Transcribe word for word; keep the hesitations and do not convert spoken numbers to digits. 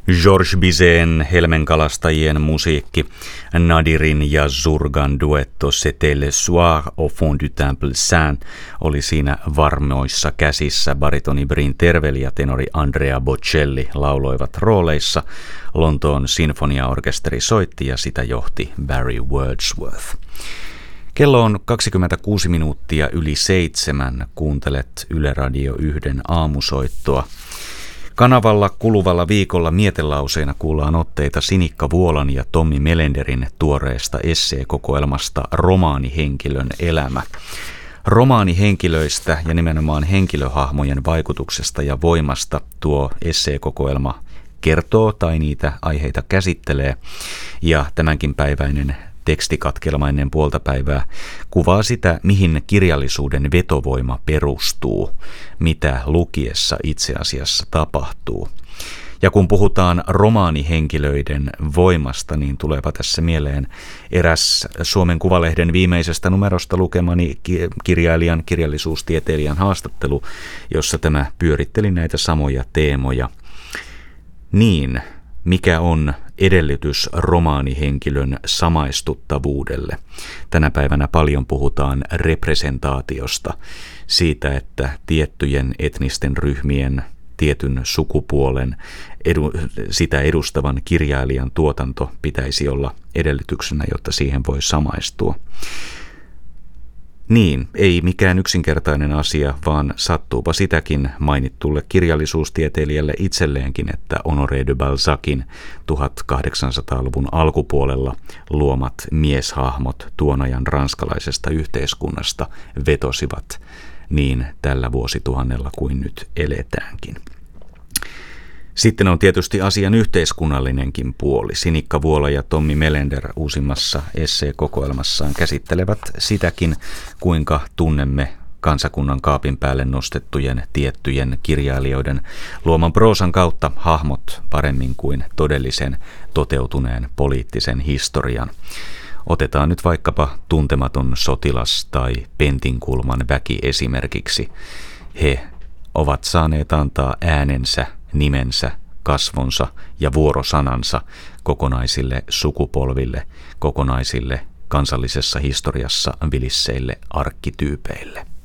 Georges Bizet'n Helmenkalastajien musiikki, Nadirin ja Zurgan duetto C'était le soir au fond du Temple Saint oli siinä varmoissa käsissä. Baritoni Bryn Tervel ja tenori Andrea Bocelli lauloivat rooleissa. Lontoon sinfoniaorkesteri soitti ja sitä johti Barry Wordsworth. Kello on kaksikymmentäkuusi minuuttia yli seitsemän. Kuuntelet Yle Radio yhden aamusoittoa. Kanavalla kuluvalla viikolla mietelauseina kuullaan otteita Sinikka Vuolan ja Tommi Melenderin tuoreesta esseekokoelmasta Romaanihenkilön elämä. Romaanihenkilöistä ja nimenomaan henkilöhahmojen vaikutuksesta ja voimasta tuo esseekokoelma kertoo tai niitä aiheita käsittelee. Ja tämänkin päiväinen tekstikatkelma ennen puolta päivää kuvaa sitä, mihin kirjallisuuden vetovoima perustuu, mitä lukiessa itse asiassa tapahtuu. Ja kun puhutaan romaanihenkilöiden voimasta, niin tuleepa tässä mieleen eräs Suomen Kuvalehden viimeisestä numerosta lukemani kirjailijan, kirjallisuustieteilijän haastattelu, jossa tämä pyöritteli näitä samoja teemoja. Niin, mikä on edellytys romaanihenkilön samaistuttavuudelle? Tänä päivänä paljon puhutaan representaatiosta, siitä, että tiettyjen etnisten ryhmien, tietyn sukupuolen, edu, sitä edustavan kirjailijan tuotanto pitäisi olla edellytyksenä, jotta siihen voi samaistua. Niin, ei mikään yksinkertainen asia, vaan sattuupa sitäkin mainittulle kirjallisuustieteilijälle itselleenkin, että Honoré de Balzacin tuhatkahdeksansataaluvun alkupuolella luomat mieshahmot tuon ajan ranskalaisesta yhteiskunnasta vetosivat niin tällä vuosituhannella kuin nyt eletäänkin. Sitten on tietysti asian yhteiskunnallinenkin puoli. Sinikka Vuola ja Tommi Melender uusimmassa esseekokoelmassaan käsittelevät sitäkin, kuinka tunnemme kansakunnan kaapin päälle nostettujen tiettyjen kirjailijoiden luoman proosan kautta hahmot paremmin kuin todellisen toteutuneen poliittisen historian. Otetaan nyt vaikkapa Tuntematon sotilas tai Pentinkulman väki esimerkiksi. He ovat saaneet antaa äänensä, nimensä, kasvonsa ja vuorosanansa kokonaisille sukupolville, kokonaisille kansallisessa historiassa vilisseille arkkityypeille.